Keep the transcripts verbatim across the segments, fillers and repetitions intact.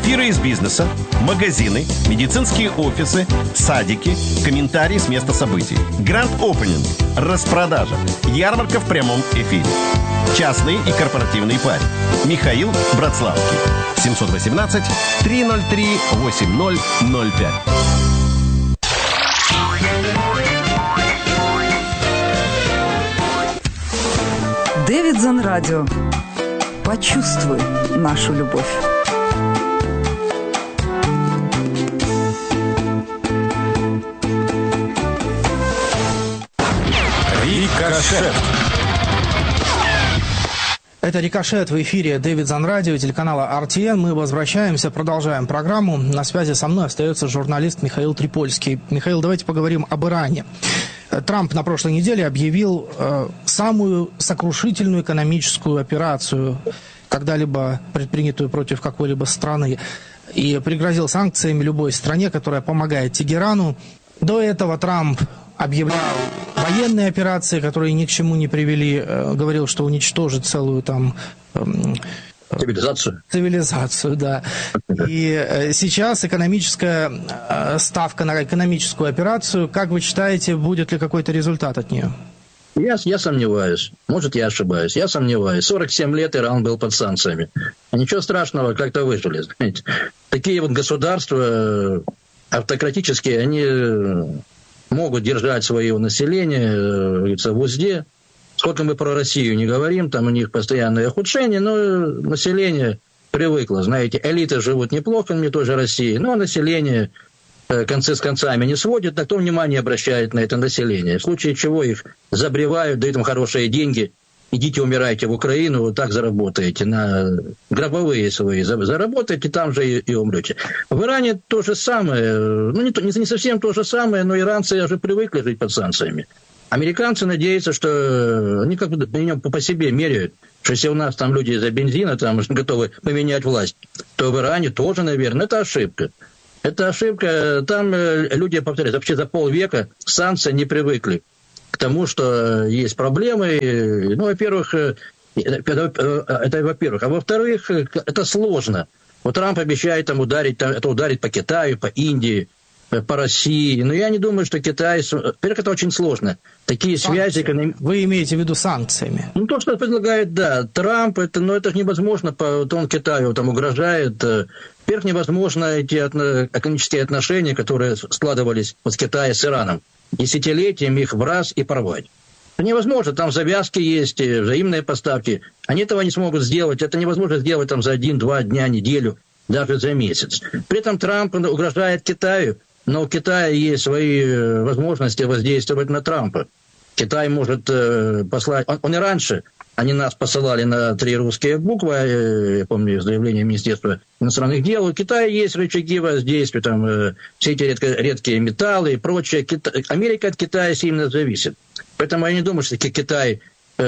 Эфиры из бизнеса, магазины, медицинские офисы, садики, комментарии с места событий. Grand Opening, распродажа, ярмарка в прямом эфире. Частные и корпоративные пари. Михаил Братславский. семь один восемь три ноль три восемь ноль ноль пять. Davidson Radio. Почувствуй нашу любовь. Рикошет. Это «Рикошет» в эфире Davidson Radio, телеканала ар ти эн. Мы возвращаемся, продолжаем программу. На связи со мной остается журналист Михаил Трипольский. Михаил, давайте поговорим об Иране. Трамп на прошлой неделе объявил э, самую сокрушительную экономическую операцию, когда-либо предпринятую против какой-либо страны, и пригрозил санкциями любой стране, которая помогает Тегерану. До этого Трамп объявлял военные операции, которые ни к чему не привели, э, говорил, что уничтожит целую там... Э, Цивилизацию. Цивилизацию, да. И э, сейчас экономическая э, ставка на экономическую операцию. Как вы считаете, будет ли какой-то результат от нее? Я, я сомневаюсь. Может, я ошибаюсь. Я сомневаюсь. сорок семь лет Иран был под санкциями. Ничего страшного, как-то выжили. Знаете. Такие вот государства автократические, они могут держать свое население в узде. Сколько мы про Россию не говорим, там у них постоянное ухудшение, но население привыкло. Знаете, элиты живут неплохо, не той же России, но население концы с концами не сводит, на кто внимание обращает на это население. В случае чего их забревают, дают им хорошие деньги, идите умирайте в Украину, вот так заработаете, на гробовые свои заработаете, там же и, и умрете. В Иране то же самое, ну не, не совсем то же самое, но иранцы уже привыкли жить под санкциями. Американцы надеются, что они как бы по себе меряют, что если у нас там люди из-за бензина там готовы поменять власть, то в Иране тоже, наверное, это ошибка. Это ошибка. Там люди, повторяю, вообще за полвека санкции не привыкли к тому, что есть проблемы. Ну, во-первых, это во-первых. А во-вторых, это сложно. Вот Трамп обещает там ударить, это ударить по Китаю, по Индии, по России. Но я не думаю, что Китай... Во-первых, это очень сложно. Такие связи... Эконом... Вы имеете в виду санкциями? Ну, то, что предлагает, да, Трамп, это, ну, это же невозможно. Вот он Китаю там угрожает. Во-первых, невозможно эти экономические отношения, которые складывались вот с Китаем, с Ираном, десятилетиями их в раз и порвать. Это невозможно. Там завязки есть, взаимные поставки. Они этого не смогут сделать. Это невозможно сделать там за один-два дня, неделю, даже за месяц. При этом Трамп угрожает Китаю, но у Китая есть свои возможности воздействовать на Трампа. Китай может э, послать... Он, он и раньше, они нас посылали на три русские буквы, э, я помню заявление Министерства иностранных дел. У Китая есть рычаги воздействия, там, э, все эти редко, редкие металлы и прочее. Кита... Америка от Китая сильно зависит. Поэтому я не думаю, что Китай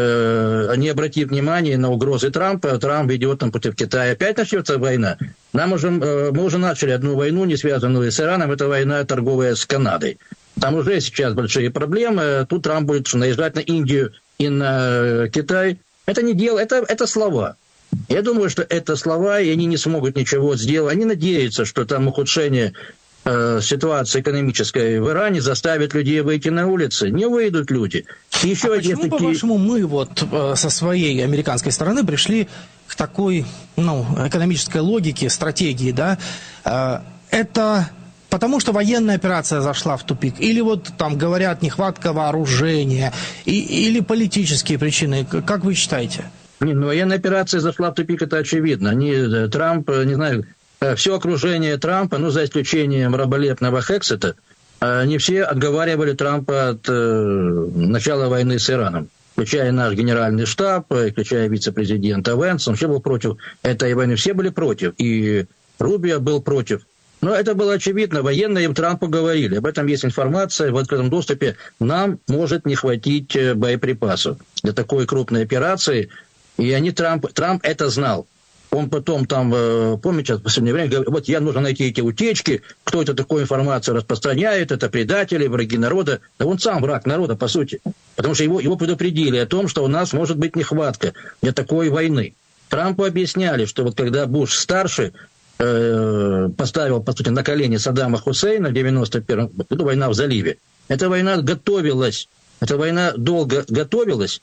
э, не обратит внимания на угрозы Трампа. Трамп ведет там против Китая. Опять начнется война. Нам уже, э, мы уже начали одну войну, не связанную с Ираном. Это война торговая с Канадой. Там уже сейчас большие проблемы. Тут Трамп будет наезжать на Индию и на Китай. Это не дело, это, это слова. Я думаю, что это слова, и они не смогут ничего сделать. Они надеются, что там ухудшение э, ситуации экономической в Иране заставит людей выйти на улицы. Не выйдут люди. И еще а почему, такие... по-вашему, мы вот э, со своей американской стороны пришли к такой, ну, экономической логике, стратегии, да? Э, это... Потому что военная операция зашла в тупик? Или вот там говорят нехватка вооружения? И, или политические причины? Как вы считаете? Не, ну, военная операция зашла в тупик, это очевидно. Они, Трамп, не знаю, все окружение Трампа, ну, за исключением раболепного Хексета, они все отговаривали Трампа от э, начала войны с Ираном. Включая наш генеральный штаб, включая вице-президента Венса. Он все был против этой войны. Все были против. И Рубио был против. Но это было очевидно. Военные им Трампу говорили. Об этом есть информация в открытом доступе. Нам может не хватить боеприпасов для такой крупной операции. И они, Трамп, Трамп это знал. Он потом там, помните, в последнее время говорит, вот я нужно найти эти утечки, кто это такую информацию распространяет, это предатели, враги народа. Да он сам враг народа, по сути. Потому что его, его предупредили о том, что у нас может быть нехватка для такой войны. Трампу объясняли, что вот когда Буш-старший э, поставил, по сути, на колени Саддама Хусейна в девяносто первом году, война в заливе. Эта война готовилась, эта война долго готовилась,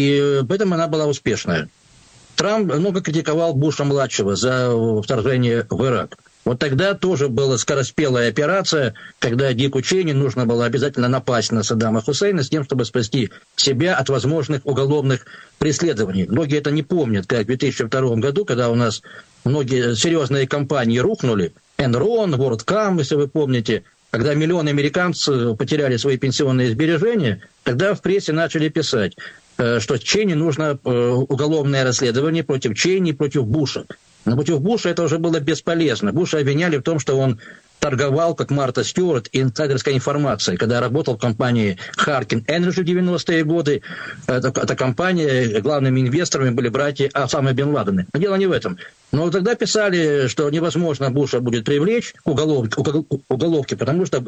и поэтому она была успешная. Трамп много критиковал Буша-младшего за вторжение в Ирак. Вот тогда тоже была скороспелая операция, когда Дику Чейни нужно было обязательно напасть на Саддама Хусейна с тем, чтобы спасти себя от возможных уголовных преследований. Многие это не помнят, как в две тысячи втором году, когда у нас многие серьезные компании рухнули, Enron, WorldCom, если вы помните, когда миллионы американцев потеряли свои пенсионные сбережения, тогда в прессе начали писать, что Чейни нужно уголовное расследование против Чейни, против Буша. Но против Буша это уже было бесполезно. Буша обвиняли в том, что он торговал, как Марта Стюарт, инсайдерской информацией. Когда работал в компании Harkin Energy в девяностые годы, эта, эта компания, главными инвесторами были братья Осама бен Ладена. Но дело не в этом. Но тогда писали, что невозможно Буша будет привлечь к уголовке, уголовке, потому что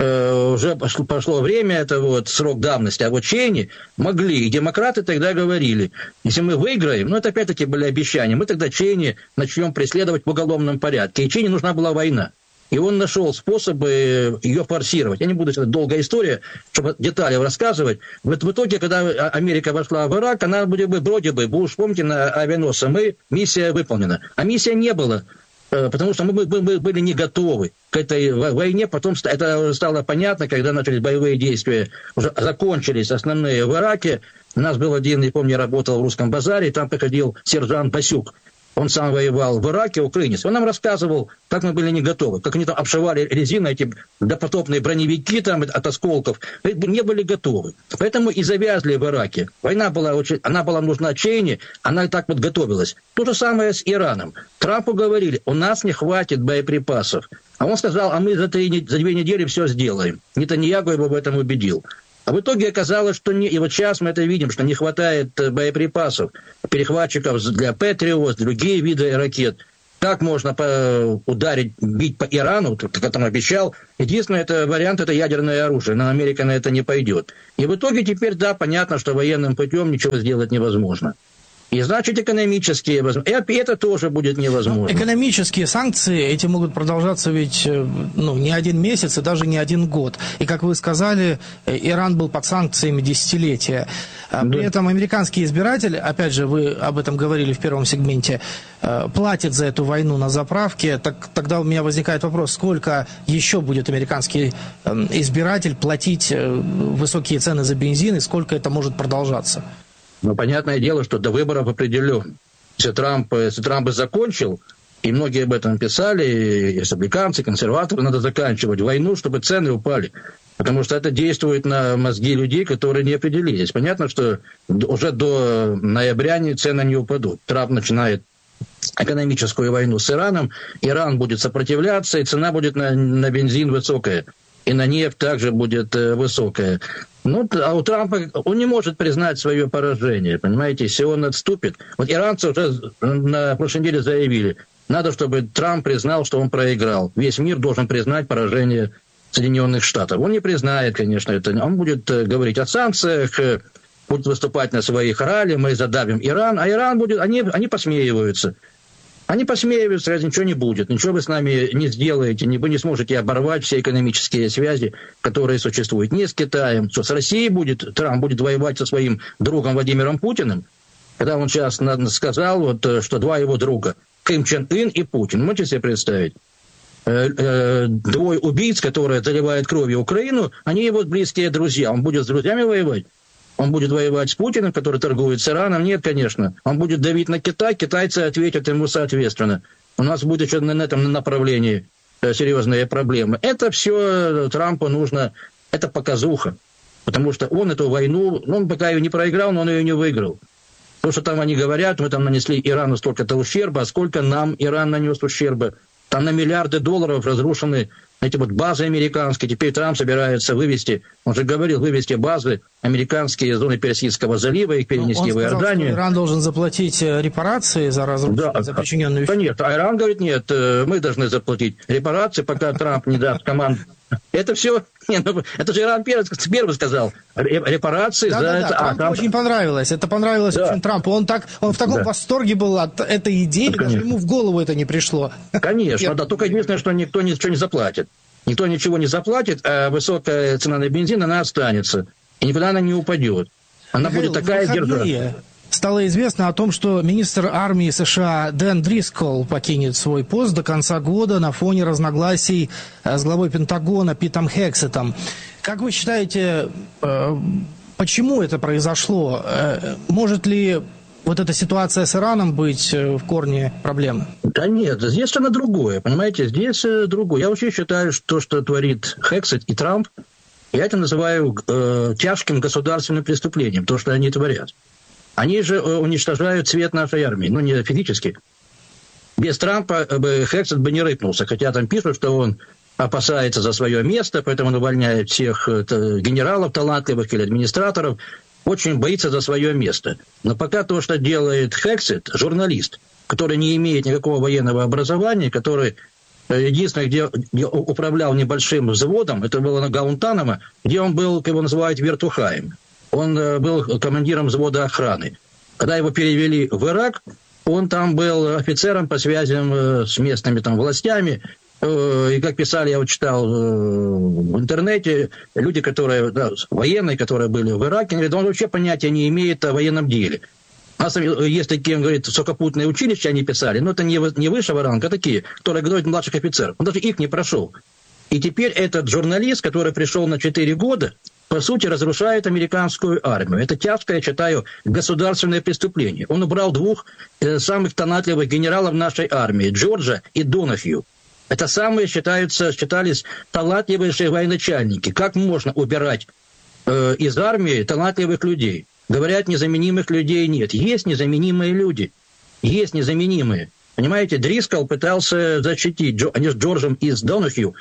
э, уже пошло, пошло время, это вот срок давности. А вот Чейни могли, и демократы тогда говорили, если мы выиграем, ну это опять-таки были обещания, мы тогда Чейни начнем преследовать в уголовном порядке. И Чейни нужна была война. И он нашел способы ее форсировать. Я не буду, это долгая история, чтобы детали рассказывать. Вот в итоге, когда Америка вошла в Ирак, она вроде бы, Буш, помните, на авианосце, мы, миссия выполнена. А миссия не была, потому что мы, мы, мы были не готовы к этой войне. Потом это стало понятно, когда начались боевые действия, уже закончились основные в Ираке. У нас был один, не помню, я работал в Русском базаре, и там приходил сержант Басюк. Он сам воевал в Ираке, украинец. Он нам рассказывал, как мы были не готовы, как они там обшивали резиной эти допотопные броневики там от осколков. Мы не были готовы. Поэтому и завязли в Ираке. Война была очень, она была нужна Чейни, она так вот готовилась. То же самое с Ираном. Трампу говорили, у нас не хватит боеприпасов. А он сказал, а мы за, три, за две недели все сделаем. Нетаньяху его в этом убедил. А в итоге оказалось, что не... И вот сейчас мы это видим, что не хватает боеприпасов, перехватчиков для Патриот, другие виды ракет. Как можно по... ударить, бить по Ирану, как он обещал? Единственный это вариант – это ядерное оружие. Но Америка на это не пойдет. И в итоге теперь, да, понятно, что военным путем ничего сделать невозможно. И значит, экономические, и это тоже будет невозможно. Экономические санкции, эти могут продолжаться ведь ну, не один месяц и даже не один год. И, как вы сказали, Иран был под санкциями десятилетия. При да. этом американский избиратель, опять же, вы об этом говорили в первом сегменте, платит за эту войну на заправке. Так, тогда у меня возникает вопрос, сколько еще будет американский избиратель платить высокие цены за бензин, и сколько это может продолжаться? Но понятное дело, что до выборов определен. Если Трамп, если Трамп бы закончил, и многие об этом писали, и республиканцы, консерваторы, надо заканчивать войну, чтобы цены упали. Потому что это действует на мозги людей, которые не определились. Понятно, что уже до ноября цены не упадут. Трамп начинает экономическую войну с Ираном, Иран будет сопротивляться, и цена будет на, на бензин высокая. И на нефть также будет э, высокая. Ну, а у Трампа, он не может признать свое поражение, понимаете, если он отступит. Вот иранцы уже на прошлой неделе заявили, надо, чтобы Трамп признал, что он проиграл. Весь мир должен признать поражение Соединенных Штатов. Он не признает, конечно, это. Он будет э, говорить о санкциях, э, будет выступать на своих ралли, мы задавим Иран, а Иран будет, они, они посмеиваются. Они посмеиваются, ничего не будет, ничего вы с нами не сделаете, вы не сможете оборвать все экономические связи, которые существуют. Не с Китаем, что с Россией будет, Трамп будет воевать со своим другом Владимиром Путиным, когда он сейчас сказал, вот, что два его друга, Ким Чен Ын и Путин, можете себе представить? Двое убийц, которые заливают кровью Украину, они его близкие друзья, он будет с друзьями воевать? Он будет воевать с Путиным, который торгует с Ираном? Нет, конечно. Он будет давить на Китай, китайцы ответят ему соответственно. У нас будет еще на этом направлении серьезные проблемы. Это все Трампу нужно, это показуха. Потому что он эту войну, ну, он пока ее не проиграл, но он ее не выиграл. То, что там они говорят, мы там нанесли Ирану столько-то ущерба, а сколько нам Иран нанес ущерба? Там на миллиарды долларов разрушены эти вот базы американские. Теперь Трамп собирается вывести, он же говорил, вывести базы американские из зоны Персидского залива и перенести в Иорданию. Что Иран должен заплатить репарации за разрушение, да, за причиненную... Да нет, а Иран говорит, нет, мы должны заплатить репарации, пока Трамп не даст команду Это все... Не, ну, это же Иран первый, первый сказал. Репарации да, за да, это... Да, Трампу а, очень понравилось. Это понравилось да. очень Трампу. Он, так, он в таком да. восторге был от этой идеи, да, даже ему в голову это не пришло. Конечно, да. Только единственное, что никто ничего не заплатит. Никто ничего не заплатит, а высокая цена на бензин, она останется. И никуда она не упадет. Она Михаил, будет такая держава. Стало известно о том, что министр армии США Дэн Дрисколл покинет свой пост до конца года на фоне разногласий с главой Пентагона Питом Хексетом. Как вы считаете, почему это произошло? Может ли вот эта ситуация с Ираном быть в корне проблемы? Да нет, здесь она другое, понимаете, здесь другое. Я вообще считаю, что то, что творит Хексет и Трамп, я это называю э, тяжким государственным преступлением, то, что они творят. Они же уничтожают цвет нашей армии, ну, не физически. Без Трампа бы Хексет бы не рыпнулся, хотя там пишут, что он опасается за свое место, поэтому он увольняет всех генералов талантливых или администраторов, очень боится за свое место. Но пока то, что делает Хексет, журналист, который не имеет никакого военного образования, который единственное, где, где управлял небольшим взводом, это было на Гаунтанамо, где он был, как его называют, вертухаем. Он был командиром взвода охраны. Когда его перевели в Ирак, он там был офицером по связям с местными там властями. И, как писали, я вот читал в интернете, люди, которые, да, военные, которые были в Ираке, говорят, он вообще понятия не имеет о военном деле. У нас есть такие, он говорит, сухопутные училища, они писали, но это не, не высшего ранга, а такие, которые готовят младших офицеров. Он даже их не прошел. И теперь этот журналист, который пришел на четыре года, по сути, разрушает американскую армию. Это тяжкое, я считаю, государственное преступление. Он убрал двух э, самых талантливых генералов нашей армии, Джорджа и Донафью. Это самые, считаются, считались талантливейшие военачальники. Как можно убирать э, из армии талантливых людей? Говорят, незаменимых людей нет. Есть незаменимые люди. Есть незаменимые. Понимаете, Дрисколл пытался защитить, Джо, они с Джорджем и с Донафью,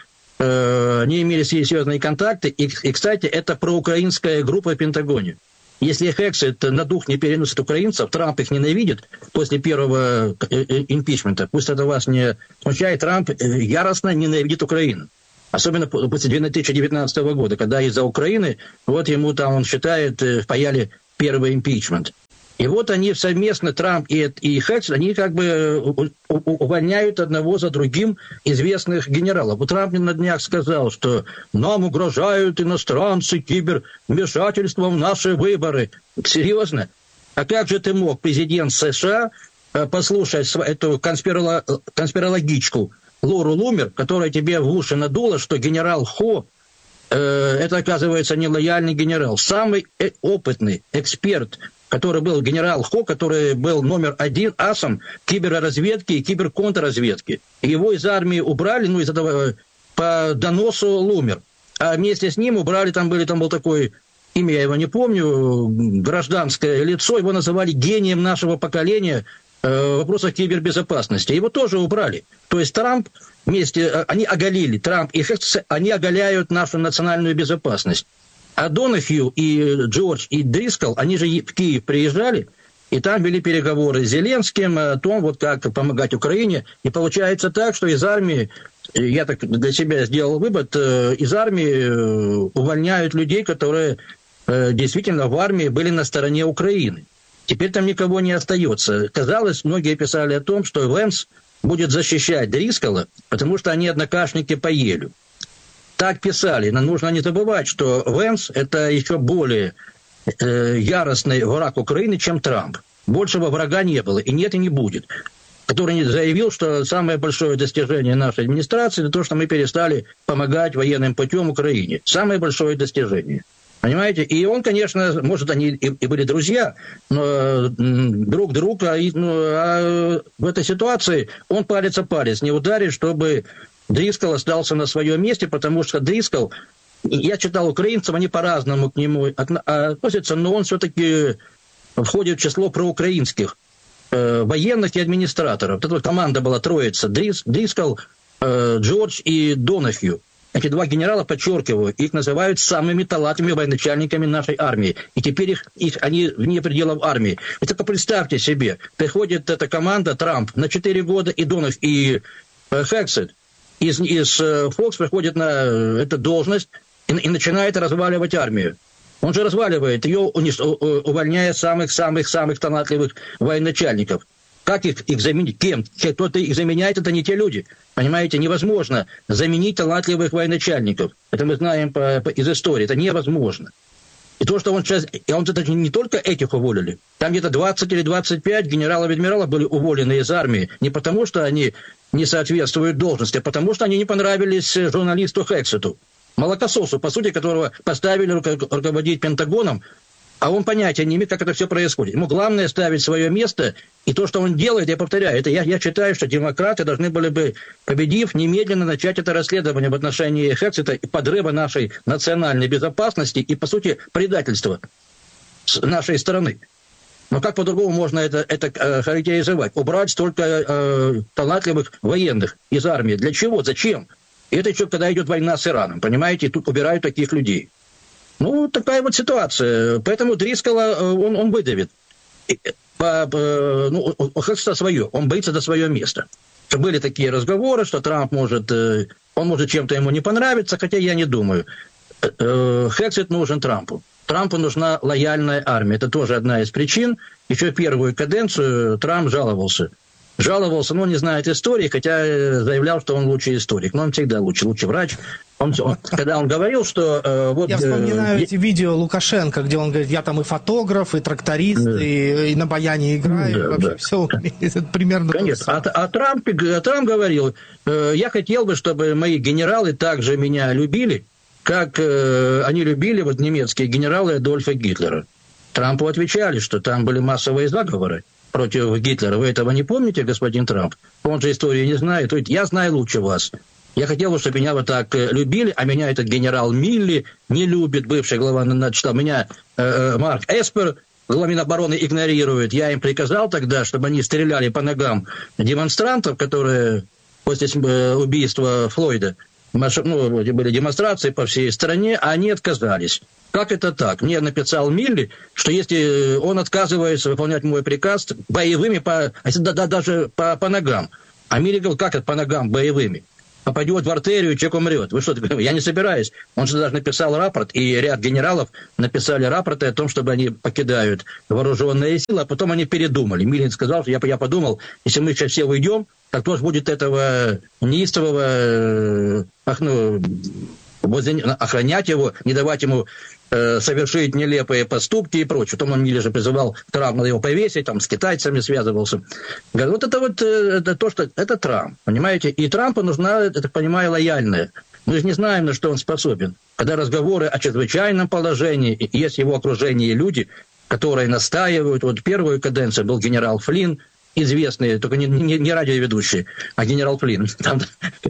э, они имели серьезные контакты. И, и, кстати, это проукраинская группа в Пентагоне. Если Хексет на дух не переносит украинцев, Трамп их ненавидит после первого импичмента. Пусть это вас не смущает, Трамп яростно ненавидит Украину. Особенно после две тысячи девятнадцатого года, когда из-за Украины, вот ему там, он считает, впаяли первый импичмент. И вот они совместно, Трамп и, и Хексет, они как бы увольняют одного за другим известных генералов. Вот Трамп на днях сказал, что нам угрожают иностранцы кибервмешательством в наши выборы. Серьезно? А как же ты мог, президент США, послушать эту конспирологичку Лору Лумер, которая тебе в уши надула, что генерал Хо, э, это, оказывается, нелояльный генерал. Самый опытный эксперт, который был генерал Хо, который был номер один асом киберразведки и киберконтрразведки. Его из армии убрали, ну, из этого по доносу Лумер. А вместе с ним убрали, там были, там был такой, имя я его не помню, гражданское лицо, его называли гением нашего поколения в вопросах кибербезопасности. Его тоже убрали. То есть Трамп вместе, они оголили, Трамп и Хексет, они оголяют нашу национальную безопасность. А Донафью и Джордж и Дрисколл, они же в Киев приезжали, и там вели переговоры с Зеленским о том, вот как помогать Украине. И получается так, что из армии, я так для себя сделал вывод, из армии увольняют людей, которые действительно в армии были на стороне Украины. Теперь там никого не остается. Казалось, многие писали о том, что Венс будет защищать Дрисколла, потому что они однокашники по Елю. Так писали, но нужно не забывать, что Венс – это еще более э, яростный враг Украины, чем Трамп. Большего врага не было, и нет, и не будет. Который заявил, что самое большое достижение нашей администрации – это то, что мы перестали помогать военным путем Украине. Самое большое достижение. Понимаете? И он, конечно, может, они и, и были друзья, но друг друга, и, ну, а в этой ситуации он палец о палец не ударит, чтобы Дрисколл остался на своем месте, потому что Дрисколл, я читал украинцев, они по-разному к нему относятся, но он все-таки входит в число проукраинских э, военных и администраторов. Эта команда была троица, Дрис, Дрисколл, э, Джордж и Донафью. Эти два генерала, подчеркиваю, их называют самыми талантливыми военачальниками нашей армии. И теперь их, их, они вне пределов армии. Вы только представьте себе, приходит эта команда, Трамп, на четыре года, и Донов, и э, Хексет. из, из Фокс приходит на эту должность и, и начинает разваливать армию. Он же разваливает ее, увольняя самых-самых-самых талантливых военачальников. Как их, их заменить? Кем? Кто-то их заменяет, это не те люди. Понимаете, невозможно заменить талантливых военачальников. Это мы знаем по, по, из истории. Это невозможно. И то, что он сейчас... И он это не только этих уволили. Там где-то двадцать или двадцать пять генералов и адмиралов были уволены из армии. Не потому, что они не соответствуют должности, а потому, что они не понравились журналисту Хексету. Молокососу, по сути, которого поставили руководить Пентагоном, а он понятия не имеет, как это все происходит. Ему главное ставить свое место, и то, что он делает, я повторяю, это я, я считаю, что демократы должны были бы, победив, немедленно начать это расследование в отношении Хексета и подрыва нашей национальной безопасности и, по сути, предательства с нашей стороны. Но как по-другому можно это, это э, характеризовать? Убрать столько э, талантливых военных из армии. Для чего? Зачем? И это еще когда идет война с Ираном, понимаете? И тут убирают таких людей. Ну, такая вот ситуация. Поэтому Дрискала он, он выдавит. По, по, ну, у Хексета свое. Он боится до свое место. Что были такие разговоры, что Трамп может... Он может чем-то ему не понравиться, хотя я не думаю. Хексет нужен Трампу. Трампу нужна лояльная армия. Это тоже одна из причин. Еще первую каденцию Трамп жаловался. Жаловался, но не знает истории, хотя заявлял, что он лучший историк. Но он всегда лучше, лучший врач. Он, он, когда он говорил, что... Э, вот, я вспоминаю э, эти видео Лукашенко, где он говорит, я там и фотограф, и тракторист, да. и, и на баяне играю, да, вообще да. все это примерно... Конечно, а, а, Трамп, а Трамп говорил, э, я хотел бы, чтобы мои генералы также меня любили, как э, они любили вот немецкие генералы Адольфа Гитлера. Трампу отвечали, что там были массовые заговоры против Гитлера. Вы этого не помните, господин Трамп? Он же истории не знает. Я знаю лучше вас. Я хотел бы, чтобы меня вот так любили, а меня этот генерал Милли не любит, бывший глава начала. Меня э, Марк Эспер, глава Минобороны, игнорирует. Я им приказал тогда, чтобы они стреляли по ногам демонстрантов, которые после убийства Флойда, ну, были демонстрации по всей стране, а они отказались. Как это так? Мне написал Милли, что если он отказывается выполнять мой приказ боевыми, по, да, да, даже по, по ногам. А Милли говорил, как это по ногам боевыми? Попадет в артерию, человек умрет. Вы что, я не собираюсь. Он же даже написал рапорт, и ряд генералов написали рапорты о том, чтобы они покидают вооруженные силы, а потом они передумали. Миллин сказал, что я, я подумал, если мы сейчас все уйдем, так кто же будет этого неистового, ах, ну, охранять его, не давать ему э, совершить нелепые поступки и прочее. Потом он Милли же призывал Трамп, надо его повесить, там с китайцами связывался. Говорит, вот это вот э, это то, что это Трамп, понимаете? И Трампу нужна, я так понимаю, лояльная. Мы же не знаем, на что он способен. Когда разговоры о чрезвычайном положении, и есть в его окружении люди, которые настаивают. Вот первую каденцию был генерал Флинн, известный, только не, не, не радиоведущий, а генерал Флинн. Там,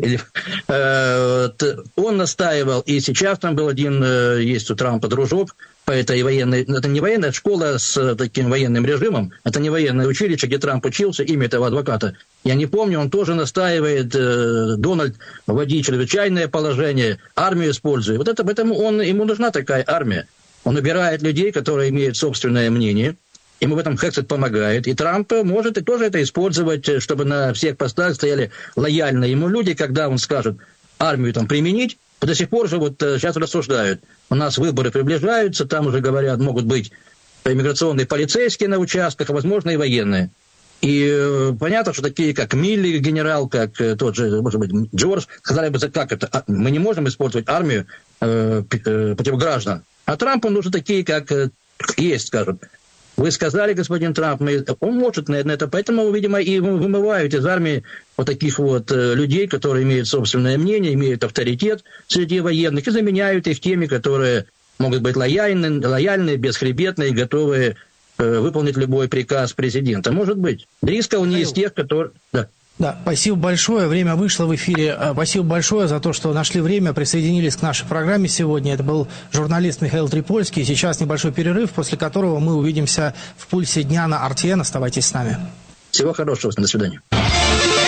э, он настаивал, и сейчас там был один, э, есть у Трампа дружок по этой военной, это не военная школа с таким военным режимом, это не военное училище, где Трамп учился, имя этого адвоката. Я не помню, он тоже настаивает, э, Дональд, вводи чрезвычайное положение, армию использует. Вот это, поэтому он, ему нужна такая армия. Он убирает людей, которые имеют собственное мнение. Ему в этом Хексет помогает. И Трамп может и тоже это использовать, чтобы на всех постах стояли лояльные ему люди, когда он скажет армию там применить. До сих пор же вот сейчас рассуждают. У нас выборы приближаются, там уже говорят, могут быть иммиграционные полицейские на участках, а возможно и военные. И э, понятно, что такие, как Милли, генерал, как э, тот же, может быть, Джордж, сказали бы, как это, мы не можем использовать армию э, э, против граждан. А Трампу нужны такие, как э, есть, скажем. Вы сказали, господин Трамп, мы, он может, наверное, это, поэтому, видимо, и вымывают из армии вот таких вот э, людей, которые имеют собственное мнение, имеют авторитет среди военных, и заменяют их теми, которые могут быть лояльны, лояльные, бесхребетные, готовые э, выполнить любой приказ президента. Может быть. Дрискал не из тех, которые... Да. Да, спасибо большое. Время вышло в эфире. Спасибо большое за то, что нашли время, присоединились к нашей программе сегодня. Это был журналист Михаил Трипольский. Сейчас небольшой перерыв, после которого мы увидимся в «Пульсе дня» на ар ти эн. Оставайтесь с нами. Всего хорошего. До свидания.